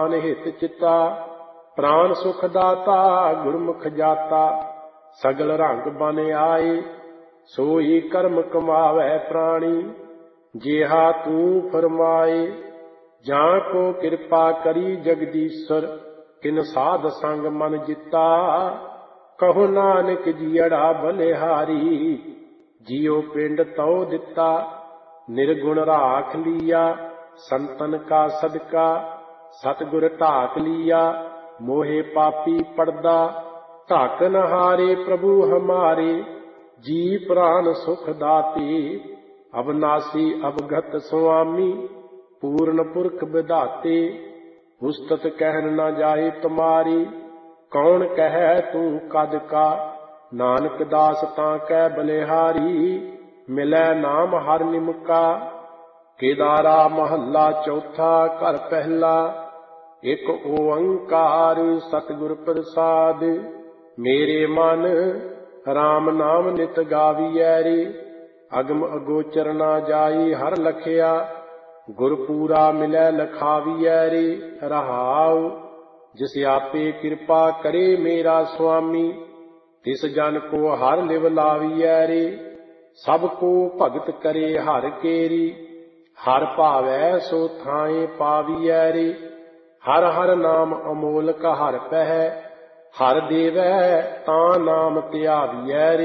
मान हित चिता। प्राण सुख दाता गुरमुख जाता। सगल रंग बन आए सोई कर्म कमावै प्राणी। जेहा तू फरमाए जां को कृपा करी जगदीश्वर। किन साध संग मन जिता। कहो नानक जियड़ा बलिहारी। जियो पिंड तौ दिता। निर्गुण राख लिया संतन का सदका। सतगुर ढाक लिया मोहे पापी पड़दा। ढाक न हारे प्रभु हमारे जी प्राण सुख दाते। अविनाशी अवगत स्वामी पूर्ण पुरख विधाते। उस्तत कहन न जाए तुम्हारी कौन कहे तू कद का। नानक दास तां कै बलिहारी मिलै नाम हर निमका। केदारा महला चौथा घर पहला। एक ओंकार सतगुर प्रसाद। मेरे मन राम नाम नित गावियै रे। अगम अगोचर ना जाई हर लखिया। गुरपूरा मिलै लखावियै रे। रहाउ जिस आपे कृपा करे मेरा स्वामी। तिस जन को हर लिव लावियै रे। सब को भगत करे हर केरी। हर भावै सो थाए पावियै रे। हर हर नाम अमोलक हर पहै। हर देवै तां नाम त्यावियै रे।